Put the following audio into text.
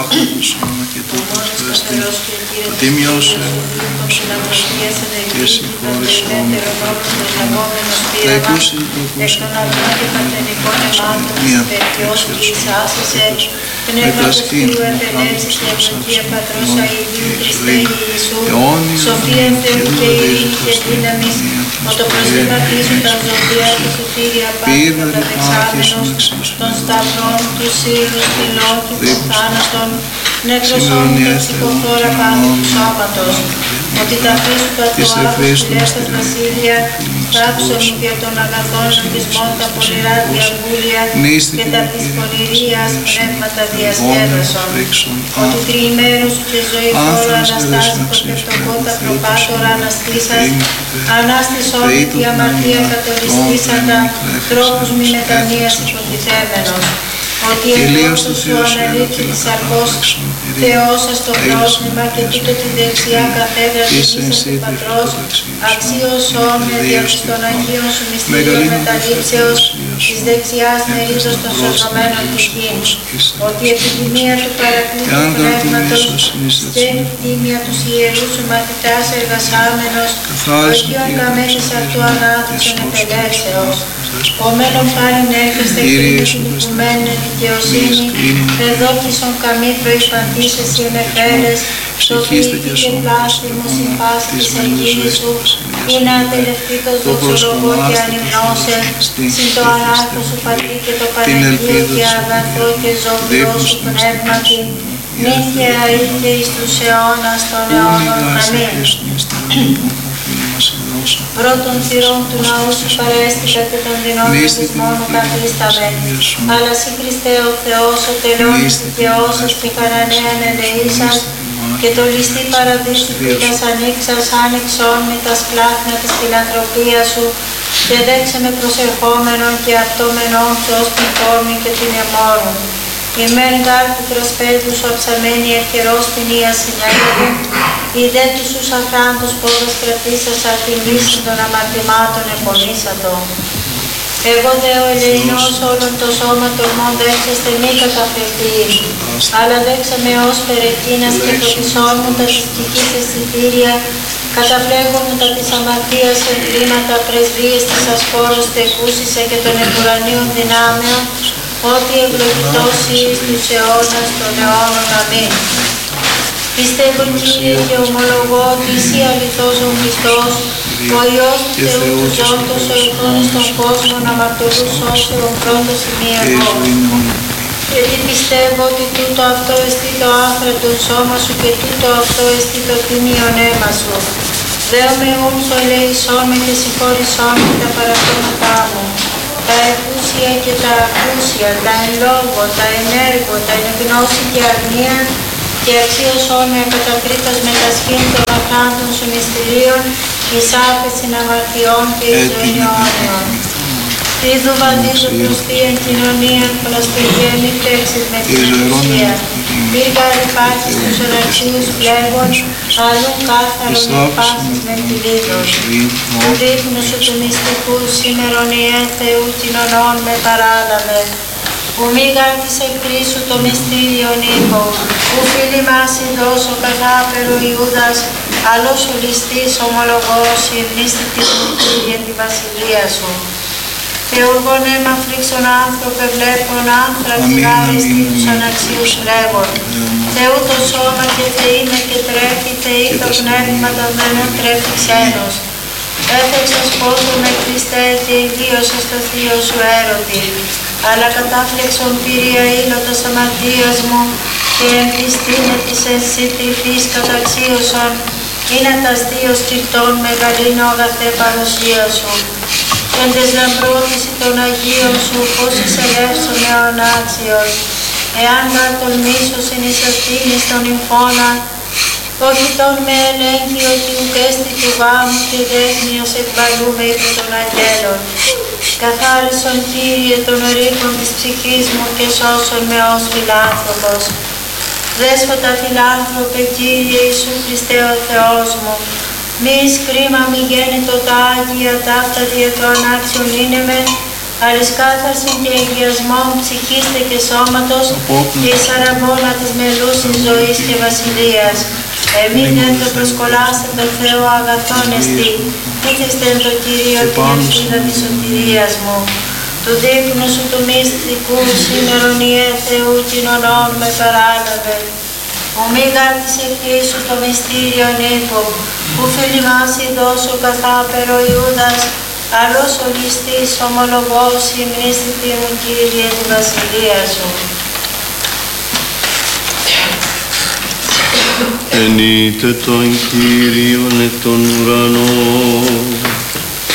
άκρατο σώμα και τούτο Χριστέ, ο τίμιος έμενος και συγχώρησον λαϊκούς συλλογικούς μία εξαιρσόμαστε με πλασκήν ανθρώπους λαψάψον μόνο και ζωή αιώνιον και ουδέης προστήμενος πήρε ρημάχισον εξίσου νεκροσώμη και ψυχοφόρα πάνω του σώματος, ότι τα φύσου του ατουάρους του λεύθερ βασίλεια θράψον για των αγαθών ελπισμών τα πονηρά διαβούλια και τα της πονηρίας πνεύματα διασκέδασον, ότι τριημέρους και ζωή φόρο αναστάσεις προτευτοκό τα προπάτωρα αναστήσας, ανάστησον τη αμαρτία κατοριστήσαντα τρόπους μη μετανοίας υποτιθέμενος, ότι εκδόξου σου αναλήψη της αρκός Θεός στο πρόσνημα και τούτο τη δεξιά καθέδρα της ίσας του Πατρός, αξίωσον με διότι των Αγίων σου μυστήριων μεταλήψεως της δεξιάς μερίδος των σωζωμένων τυχήν, ότι η επιδημία του παρακλήτου πνεύματος στέλνει κτήμια τους ιερούς σου μαθητάς εργασάμενος, ορκίων καμένης αυτού ανάθεσον επελεύσεως. Ο μέλλον πάλιν έρχεστε κρίνη την οικουμένη δικαιοσύνη, εδόκισον καμή προϋπαντής εσύ ενεφέρες, σοφίστη και πλάστημο συμπάστη της εγγύης σου, ή να ατελευτήτως δοξολογώ και ανυμνώσε, συν το ανάρκο σου πατρί και το Παναγίο και αγαθό και ζωβιό σου πνεύματι, νυν και αεί και εις τους αιώνας των αιώνων. Αμήν. Πρώτον θυρών του ναού σου παρέστηκα και των δεινών της μόνου καθίσταμε, αλλά σύ Χριστέ ο Θεός, ο τελώνης δικαιώσας και κανανέαν ελεήσας, και το ληστή παραδείσου πίτας ανοίξας άνοιξον με τα σπλάχνα της φιλανθρωπίας σου, και δέξε με προσερχόμενον και αυτόμενον Θεός την φόρμη και την αιμόρουν. Η μεν γάρ του τρασπέδου σου αψαμένη ευχερός ποινίας συνέλεγε, η δε τους ους αχράντους πόδας κρατήσας αρτιμίσιν των αμαρτημάτων επονήσατο. Εγώ δε ο ελεηνός όλων το σώμα τολμών δέξαστε μη καταφερθεί, αλλά δέξα με ως περεκίνας και ποτισόν μου τα της ψυχής αισθητήρια, καταφλέγω μου τα της αμαρτίας εγκλήματα πρεσβείες της ασπόρος τεκούσισε και των επουρανίων δυνάμεων, ότι ευλογητός εις τους αιώνας των αιώνων. Αμήν. Πιστεύω Κύριε και ομολογώ ότι εσύ αληθώς ο Χριστός, ο Υιός του Θεού του ζώντος, ο εχθρόνης των κόσμων, αμαρτωλούς σώσεων πρώτος ημί εγώ. Γιατί πιστεύω ότι τούτο αυτό εστί το άθρατον σώμα σου και τούτο αυτό εστί το τίμιον αίμα σου. Δέομαι ούμψο ελεησόν με και συγχώρησόν με τα παραπτώματά μου. Τα εκούσια και τα ακούσια, τα εν λόγω, τα εν έργο, τα εν γνώση και αρνία, και αξίωσόν με ακατακρίτως με τα σχήν των αχράντων σου μυστηρίων, εις άφεσιν αμαρτιών και εις ζωήν αιώνιον. Είδου βαδίζω προς θείαν κοινωνίαν, πλαστουργέ μη τρέξεις με την εξουσία. Πήγα ρηπάσεις τους οραξίους πλέγων, αλλού κάθαρον ρηπάσεις με τη λίδος. Του δείπνου σου του μυστικού, σήμερον ιέ Θεού κοινωνών με παράλαβε. Ου μη γάρ της εχθρής σου το μυστήριον είπω, ου φίλοι μας δώσω καθάπερο Ιούδας, αλλός ο ληστής ομολογός, η ευνίστητη του για τη βασιλεία σου. Θεούργον αίμα φρίξον άνθρωπε βλέπων άνθρα ξηράρεστη τους αναξίους φλέγων. Θεού το σώμα και Θεή με και τρέφει, Θεή το πνεύμα δαμένον τρέφει ξένος. Έφεξας πόσο με Χριστέ και ιδίωσας το θείο σου έρωτη, αλλά κατάφλεξον πυρία ήλωτας αμαρτίας μου και εμπιστή με της εσύ τρυφής καταξίωσον, είναι τας δύο σκυρτών μεγαλύνω αγαθέ παρουσία σου. Εν τες λαμπρότηση των Αγίων σου, πώς εισελεύσον αιωνάξιος, εάν γάρ τον μίσος εν εις ευθύνης των υμφώνα, όχι τον με ελέγχει ότι ουκέστη του γάμου και δέσμιος εκβαλούμε υπό των αγγέλων. Καθάρισον Κύριε των ρήπων της ψυχής μου και σώσον με ως φιλάνθρωπος. Δέσποτα φιλάνθρωπε Κύριε Ιησού Χριστέ ο Θεός μου, μη εις κρίμα μη γέννητο τα Άγια ταύτα δια το ανάξιον είναι μεν, αλλά κάθαρσιν και εγγυασμόν ψυχίστε και σώματος και εις αραμπόνα της μελούς και βασιλείας. Εμείς δεν το προσκολάστε το Θεό αγαθόν εστί, ήθεστε το Κυρίο την ελπίδα της σωτηρίας μου. Του δείπνου σου του μυστικού σήμερον Ιε Θεού κοινωνών με παράλαβε. Ο μη γάρ της ευχής σου το μυστήριον ύπο, που φιλημάσι δώσω καθάπερο Ιούδας, άλλος ο ληστής ομολογός υμνήσθητη μου Κύριε τη βασιλεία σου. Ενείτε τον Κύριον εκ των ουρανών,